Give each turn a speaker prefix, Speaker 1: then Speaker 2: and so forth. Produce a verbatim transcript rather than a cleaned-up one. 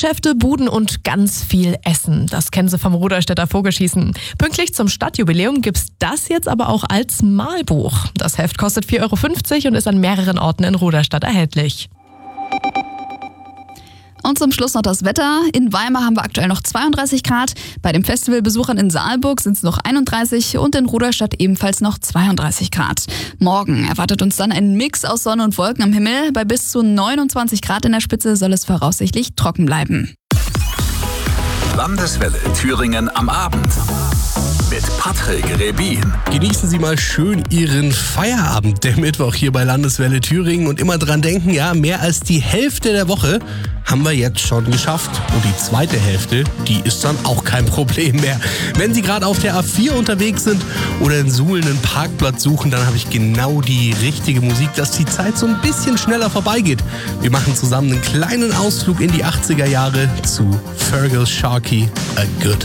Speaker 1: Geschäfte, Buden und ganz viel Essen. Das kennen Sie vom Rudolstädter Vogelschießen. Pünktlich zum Stadtjubiläum gibt's das jetzt aber auch als Malbuch. Das Heft kostet vier Euro fünfzig und ist an mehreren Orten in Rudolstadt erhältlich.
Speaker 2: Und zum Schluss noch das Wetter. In Weimar haben wir aktuell noch zweiunddreißig Grad. Bei den Festivalbesuchern in Saalburg sind es noch einunddreißig und in Rudolstadt ebenfalls noch zweiunddreißig Grad. Morgen erwartet uns dann ein Mix aus Sonne und Wolken am Himmel. Bei bis zu neunundzwanzig Grad in der Spitze soll es voraussichtlich trocken bleiben.
Speaker 3: Landeswelle Thüringen am Abend mit Patrick Rebin.
Speaker 4: Genießen Sie mal schön Ihren Feierabend, der Mittwoch hier bei Landeswelle Thüringen, und immer dran denken, ja, mehr als die Hälfte der Woche haben wir jetzt schon geschafft. Und die zweite Hälfte, die ist dann auch kein Problem mehr. Wenn Sie gerade auf der A vier unterwegs sind oder in Suhl einen Parkplatz suchen, dann habe ich genau die richtige Musik, dass die Zeit so ein bisschen schneller vorbeigeht. Wir machen zusammen einen kleinen Ausflug in die achtziger Jahre zu Fergal Sharkey, A Good